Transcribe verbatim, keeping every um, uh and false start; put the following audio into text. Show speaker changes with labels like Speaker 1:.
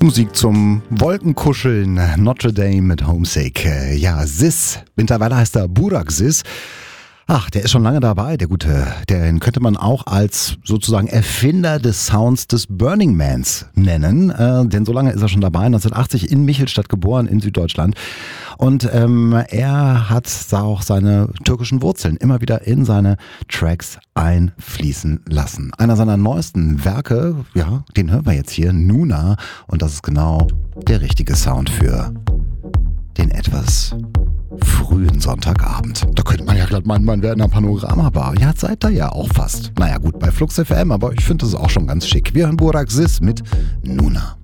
Speaker 1: Musik zum Wolkenkuscheln, Notre Dame mit Homesick. Ja, Sis, mittlerweile heißt er Burak Sis. Ach, der ist schon lange dabei, der Gute. Den könnte man auch als sozusagen Erfinder des Sounds des Burning Mans nennen. Äh, denn so lange ist er schon dabei, neunzehnhundertachtzig in Michelstadt geboren in Süddeutschland. Und ähm, er hat auch seine türkischen Wurzeln immer wieder in seine Tracks einfließen lassen. Einer seiner neuesten Werke, ja, den hören wir jetzt hier, Nuna. Und das ist genau der richtige Sound für den etwas frühen Sonntagabend. Da könnte man ja glatt meinen, man wäre in einer Panoramabar. Ja, seid ihr ja auch fast. Naja gut, bei Flux F M, aber ich finde das auch schon ganz schick. Wir hören Burak Sis mit Nuna.